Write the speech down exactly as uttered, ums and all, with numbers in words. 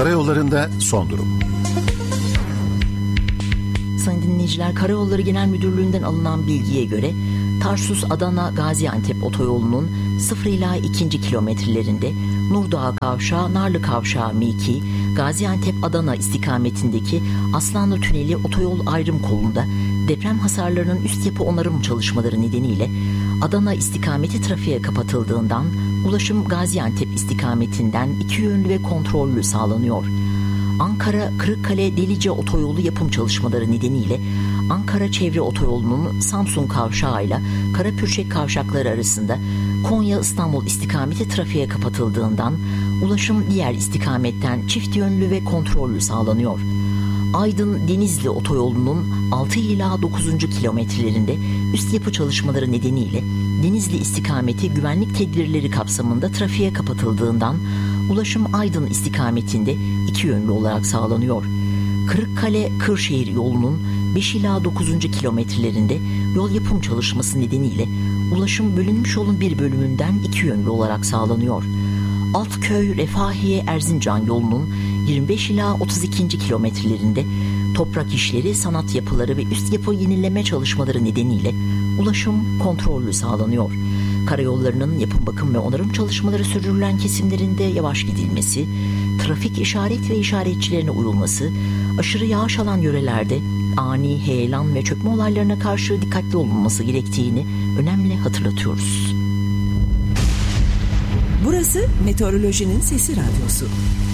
Karayollarında son durum. Sayın dinleyiciler, Karayolları Genel Müdürlüğü'nden alınan bilgiye göre Tarsus-Adana-Gaziantep otoyolunun sıfır ila ikinci kilometrelerinde Nurdağı Kavşağı, Narlı Kavşağı mevki, Gaziantep-Adana istikametindeki Aslanlı Tüneli otoyol ayrım kolunda deprem hasarlarının üst yapı onarım çalışmaları nedeniyle Adana istikameti trafiğe kapatıldığından ulaşım Gaziantep istikametinden iki yönlü ve kontrollü sağlanıyor. Ankara-Kırıkkale-Delice otoyolu yapım çalışmaları nedeniyle Ankara Çevre Otoyolu'nun Samsun Kavşağı ile Karapürçek Kavşakları arasında Konya-İstanbul istikameti trafiğe kapatıldığından ulaşım diğer istikametten çift yönlü ve kontrollü sağlanıyor. Aydın-Denizli otoyolunun altı ila dokuzuncu kilometrelerinde üst yapı çalışmaları nedeniyle Denizli istikameti güvenlik tedbirleri kapsamında trafiğe kapatıldığından ulaşım Aydın istikametinde iki yönlü olarak sağlanıyor. Kırıkkale-Kırşehir yolunun beş ila dokuzuncu kilometrelerinde yol yapım çalışması nedeniyle ulaşım bölünmüş yolun bir bölümünden iki yönlü olarak sağlanıyor. Altköy-Refahiye-Erzincan yolunun yirmi beş ila otuz ikinci kilometrelerinde toprak işleri, sanat yapıları ve üst yapı yenileme çalışmaları nedeniyle ulaşım kontrollü sağlanıyor. Karayollarının yapım, bakım ve onarım çalışmaları sürdürülen kesimlerinde yavaş gidilmesi, trafik işaret ve işaretçilerine uyulması, aşırı yağış alan yörelerde ani heyelan ve çökme olaylarına karşı dikkatli olunması gerektiğini önemli hatırlatıyoruz. Burası Meteorolojinin Sesi Radyosu.